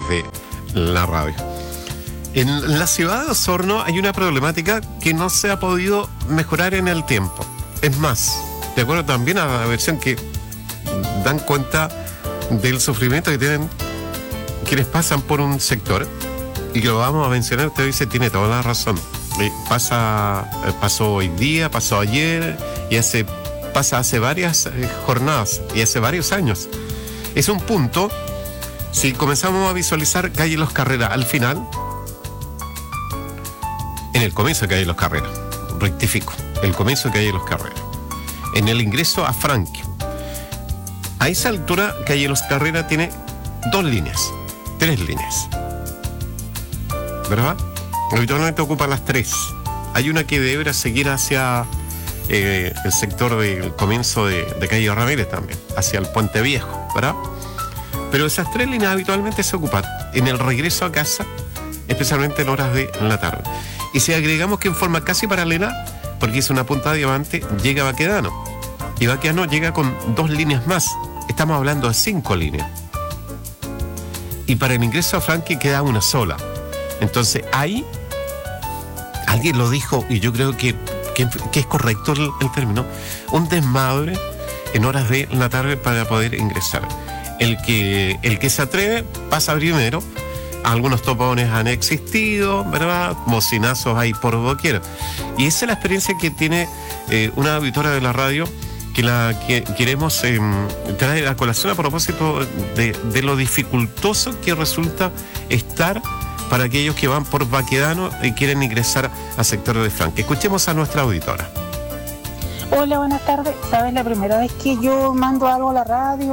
de la radio. En la ciudad de Osorno hay una problemática que no se ha podido mejorar en el tiempo. Es más, de acuerdo también a la versión que dan cuenta del sufrimiento que tienen quienes pasan por un sector, y que lo vamos a mencionar, usted dice, tiene toda la razón. Pasó hoy día, pasó ayer, y pasa hace varias jornadas, y hace varios años. Es un punto, si comenzamos a visualizar calle Los Carreras al final, en el comienzo de calle Los Carreras, rectifico, el comienzo de calle Los Carreras, en el ingreso a Franque, a esa altura calle Los Carreras tiene 3 líneas, ¿verdad? Habitualmente ocupa las 3. Hay una que deberá seguir hacia el sector del comienzo de calle Ramírez también, hacia el Puente Viejo, ¿verdad? Pero esas 3 líneas habitualmente se ocupan en el regreso a casa, especialmente en horas de la tarde. Y si agregamos que en forma casi paralela, porque es una punta de diamante, llega Baquedano. Y Baquedano llega con 2 líneas más. Estamos hablando de 5 líneas. Y para el ingreso a Franque queda una sola. Entonces ahí, alguien lo dijo, y yo creo que es correcto el término, un desmadre en horas de la tarde para poder ingresar. El que se atreve pasa primero. Algunos topones han existido, ¿verdad? Mocinazos hay por doquier. Y esa es la experiencia que tiene una auditora de la radio, que queremos traer a colación a propósito de lo dificultoso que resulta estar para aquellos que van por Baquedano y quieren ingresar al sector de Franque. Escuchemos a nuestra auditora. Hola, buenas tardes. ¿Sabes? La primera vez que yo mando algo a la radio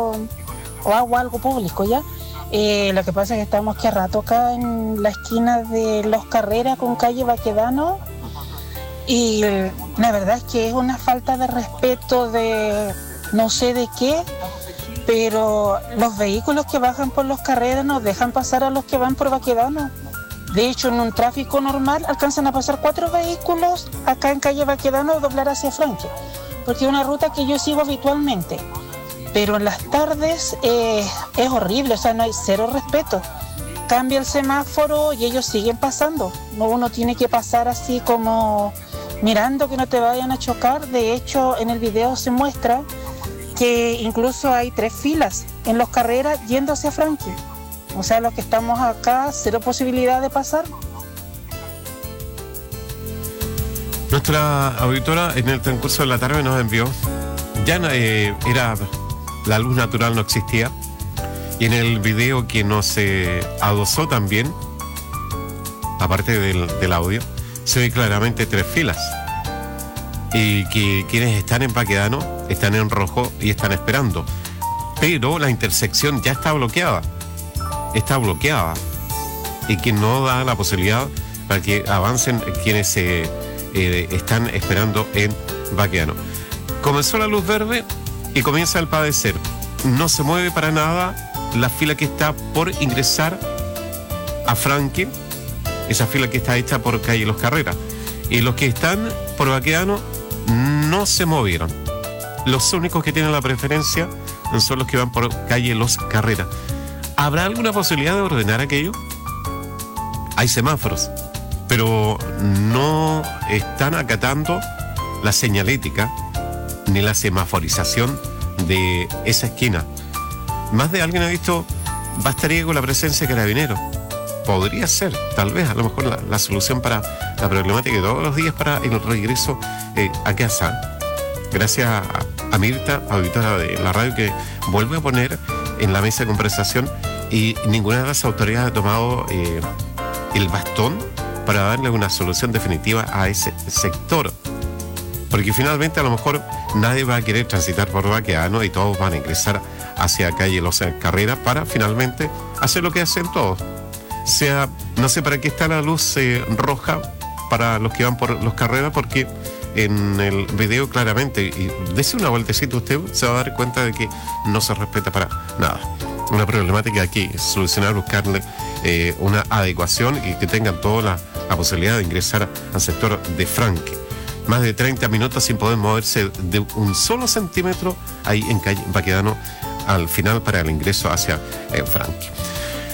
o hago algo público, ¿ya? Lo que pasa es que estamos que a rato acá en la esquina de Los Carreras con calle Baquedano, y la verdad es que es una falta de respeto de no sé de qué, pero los vehículos que bajan por Los Carreras nos dejan pasar a los que van por Baquedano. De hecho, en un tráfico normal alcanzan a pasar 4 vehículos acá en calle Baquedano a doblar hacia Franque, porque es una ruta que yo sigo habitualmente. Pero en las tardes es horrible, o sea, no hay cero respeto. Cambia el semáforo y ellos siguen pasando. Uno tiene que pasar así como mirando que no te vayan a chocar. De hecho, en el video se muestra que incluso hay 3 filas en Los Carreras yendo hacia Franque. O sea, los que estamos acá, cero posibilidad de pasar. Nuestra auditora en el transcurso de la tarde nos envió, ya la luz natural no existía, y en el video que nos adosó también, aparte del audio, se ve claramente 3 filas, y que quienes están en Baquedano están en rojo y están esperando, pero la intersección ya está bloqueada, y que no da la posibilidad para que avancen quienes están esperando en Baquedano. Comenzó la luz verde y comienza el padecer. No se mueve para nada la fila que está por ingresar a Franque, esa fila que está hecha por calle Los Carreras. Y los que están por Baquedano no se movieron. Los únicos que tienen la preferencia son los que van por calle Los Carreras. ¿Habrá alguna posibilidad de ordenar aquello? Hay semáforos, pero no están acatando la señalética ni la semaforización de esa esquina. Más de alguien ha visto, bastaría con la presencia de carabineros. Podría ser, tal vez, a lo mejor la solución para la problemática de todos los días para el regreso a casa. Gracias a Mirta, auditora de la radio, que vuelve a poner en la mesa de conversación, y ninguna de las autoridades ha tomado el bastón para darle una solución definitiva a ese sector. Porque finalmente a lo mejor nadie va a querer transitar por Baquedano y todos van a ingresar hacia calle Los Carreras para finalmente hacer lo que hacen todos. Sea, no sé para qué está la luz roja para los que van por Los Carreras, porque en el video claramente, y dése una vueltecita, usted se va a dar cuenta de que no se respeta para nada. Una problemática aquí, solucionar, buscarle una adecuación y que tengan toda la posibilidad de ingresar al sector de Franque. Más de 30 minutos sin poder moverse de un solo centímetro ahí en calle Baquedano al final para el ingreso hacia Franque.